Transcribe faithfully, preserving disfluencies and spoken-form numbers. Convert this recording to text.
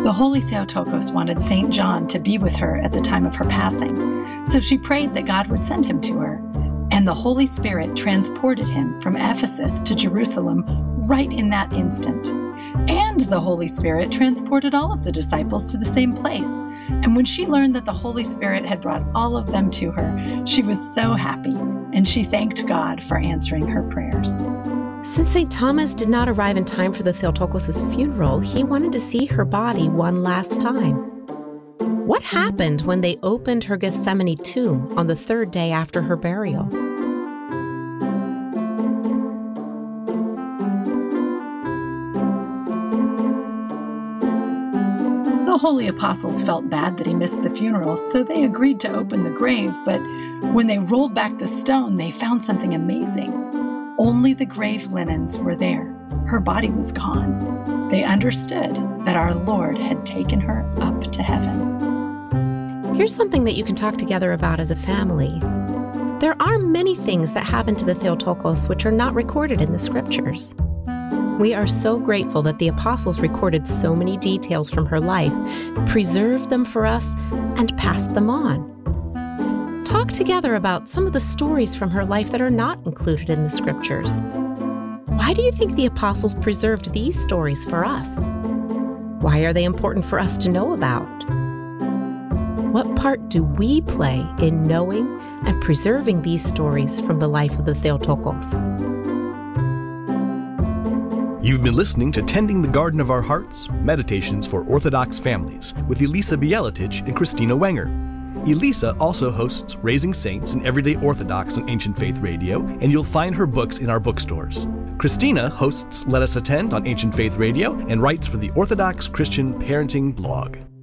The Holy Theotokos wanted Saint John to be with her at the time of her passing, so she prayed that God would send him to her, and the Holy Spirit transported him from Ephesus to Jerusalem right in that instant. And the Holy Spirit transported all of the disciples to the same place. And when she learned that the Holy Spirit had brought all of them to her, she was so happy, and she thanked God for answering her prayers. Since Saint Thomas did not arrive in time for the Theotokos' funeral, he wanted to see her body one last time. What happened when they opened her Gethsemane tomb on the third day after her burial? The holy apostles felt bad that he missed the funeral, so they agreed to open the grave, but when they rolled back the stone, they found something amazing. Only the grave linens were there. Her body was gone. They understood that our Lord had taken her up to heaven. Here's something that you can talk together about as a family. There are many things that happened to the Theotokos which are not recorded in the scriptures. We are so grateful that the apostles recorded so many details from her life, preserved them for us, and passed them on. Talk together about some of the stories from her life that are not included in the scriptures. Why do you think the apostles preserved these stories for us? Why are they important for us to know about? What part do we play in knowing and preserving these stories from the life of the Theotokos? You've been listening to Tending the Garden of Our Hearts, Meditations for Orthodox Families with Elisa Bieletich and Christina Wenger. Elisa also hosts Raising Saints and Everyday Orthodox on Ancient Faith Radio, and you'll find her books in our bookstores. Christina hosts Let Us Attend on Ancient Faith Radio and writes for the Orthodox Christian Parenting blog.